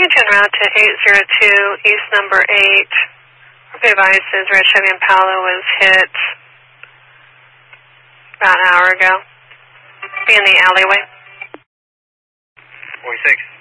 Language en route to 802, East number 8. Okay, advises Red Chevy Impala was hit about an hour ago. Be in the alleyway. 46.